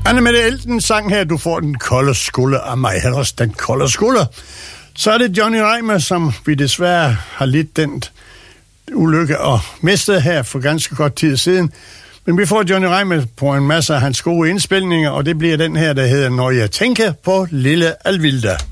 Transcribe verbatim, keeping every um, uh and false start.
Anne-Mette Elten sang her, du får den kolde skulder af mig, han også den kolde skulder. Så er det Johnny Reimer, som vi desværre har lidt den ulykke og mistet her for ganske kort tid siden. Men vi får Johnny Reimer på en masse af hans gode indspilninger, og det bliver den her, der hedder Når jeg tænker på lille Alvilda.